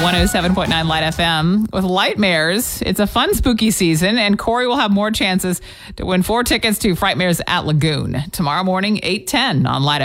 107.9 Light FM with Lightmares. It's a fun, spooky season, and Corey will have more chances to win 4 tickets to Frightmares at Lagoon tomorrow morning, 8:10 on Light